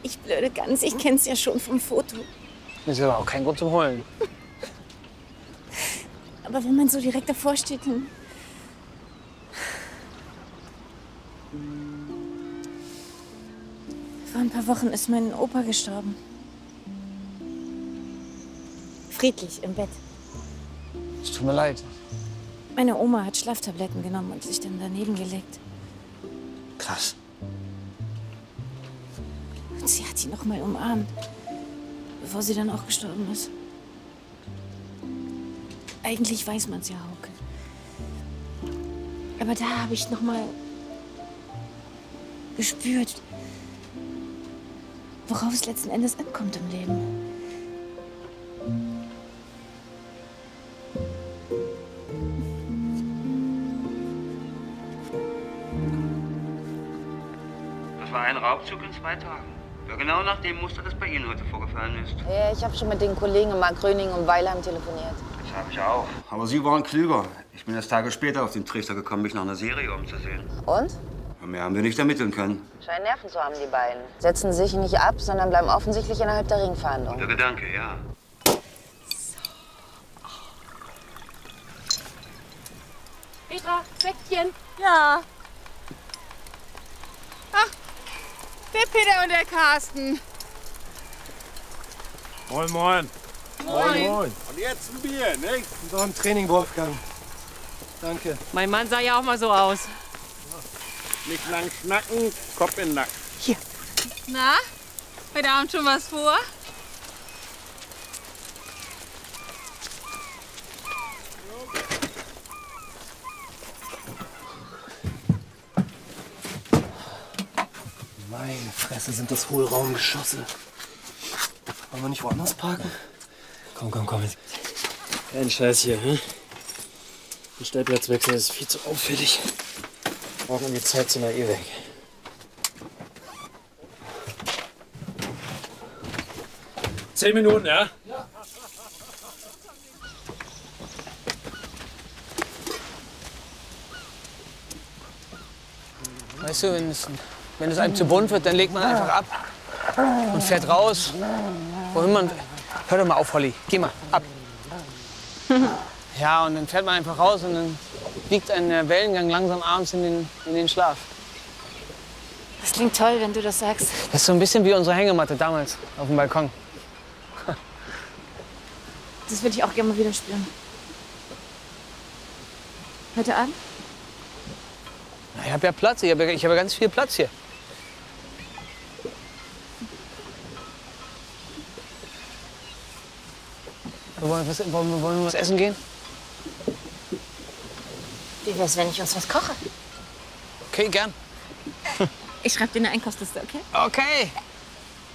Ich blöde Gans, ich kenn's ja schon vom Foto. Das ist aber auch kein Grund zum Heulen. Aber wenn man so direkt davor steht, dann... Vor ein paar Wochen ist mein Opa gestorben. Friedlich, im Bett. Es tut mir leid. Meine Oma hat Schlaftabletten genommen und sich dann daneben gelegt. Krass. Und sie hat ihn noch mal umarmt, bevor sie dann auch gestorben ist. Eigentlich weiß man's ja, Hauke. Aber da habe ich noch mal gespürt, worauf es letzten Endes ankommt im Leben. Das war ein Raubzug in 2 Tagen. Ja, genau nach dem Muster, das bei Ihnen heute vorgefallen ist. Ja, ich habe schon mit den Kollegen in Mark Gröning und Weilheim telefoniert. Das habe ich auch. Aber Sie waren klüger. Ich bin erst Tage später auf den Trichter gekommen, mich nach einer Serie umzusehen. Und? Und mehr haben wir nicht ermitteln können. Scheinen Nerven zu haben, die beiden. Setzen sich nicht ab, sondern bleiben offensichtlich innerhalb der Ringverhandlung. Guter Gedanke, ja. Petra, Säckchen. Ja. Ach, der Peter und der Carsten. Moin, moin. Moin. Moin. Und jetzt ein Bier, nicht? Und auch im Training, Wolfgang. Danke. Mein Mann sah ja auch mal so aus. Nicht lang schnacken, Kopf in den Nacken. Na, heute Abend schon was vor? Meine Fresse, sind das Hohlraumgeschosse. Wollen wir nicht woanders parken? Komm, komm, komm. Kein Scheiß hier, hm? Der Stellplatzwechsel ist viel zu auffällig. Brauchen wir die Zeit zu einer weg. Zehn Minuten, ja? Weißt du, wenn es einem zu bunt wird, dann legt man einfach ab und fährt raus. Wohin man... Hör doch mal auf, Holly. Geh mal, ab. Ja, und dann fährt man einfach raus und dann biegt ein Wellengang langsam abends in den Schlaf. Das klingt toll, wenn du das sagst. Das ist so ein bisschen wie unsere Hängematte damals auf dem Balkon. Das würde ich auch gerne mal wieder spüren. Heute Abend? Na, ich habe ja Platz, ich hab ja ganz viel Platz hier. Wollen wir was essen gehen? Wie wär's, wenn ich uns was koche? Okay, gern. Ich schreibe dir eine Einkaufsliste, okay? Okay.